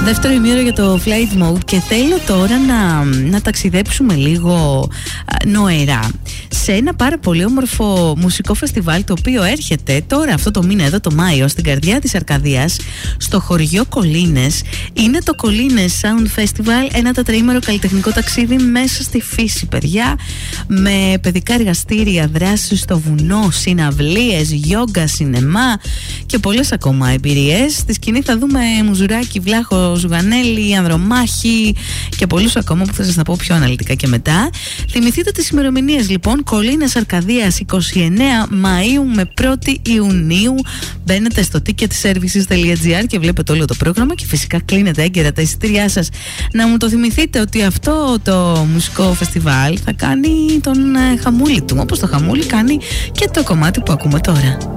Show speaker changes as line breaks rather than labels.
Δεύτερο ημίωρο για το Flight Mode και θέλω τώρα να ταξιδέψουμε λίγο νοερά σε ένα πάρα πολύ όμορφο μουσικό φεστιβάλ, το οποίο έρχεται τώρα αυτό το μήνα, εδώ το Μάιο, στην καρδιά της Αρκαδίας, στο χωριό Κολίνες. Είναι το Κολίνες Sound Festival, ένα τετραήμερο καλλιτεχνικό ταξίδι μέσα στη φύση, παιδιά, με παιδικά εργαστήρια, δράσεις στο βουνό, συναυλίες, γιόγκα, σινεμά και πολλές ακόμα εμπειρίες. Στη σκηνή θα δούμε Μουζουράκη, Βλάχο, Ζουγανέλη, Ανδρομάχη και πολλούς ακόμα που θα σας τα πω πιο αναλυτικά και μετά. Θυμηθείτε τις ημερομηνίες λοιπόν: Κολίνες Αρκαδίας 29 Μαΐου με 1η Ιουνίου. Μπαίνετε στο ticketservices.gr και βλέπετε όλο το πρόγραμμα και φυσικά κλείνετε έγκαιρα τα εισιτήριά σας. Να μου το θυμηθείτε ότι αυτό το μουσικό φεστιβάλ θα κάνει τον χαμούλη του, όπως το χαμούλη κάνει και το κομμάτι που ακούμε τώρα.